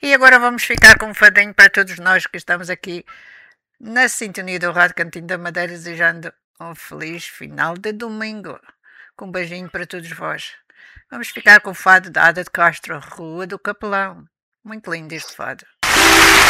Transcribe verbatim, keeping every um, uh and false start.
E agora vamos ficar com um fadinho para todos nós que estamos aqui na sintonia do Rádio Cantinho da Madeira, desejando um feliz final de domingo. Com um beijinho para todos vós. Vamos ficar com o fado da Ada de Castro, Rua do Capelão. Muito lindo este fado.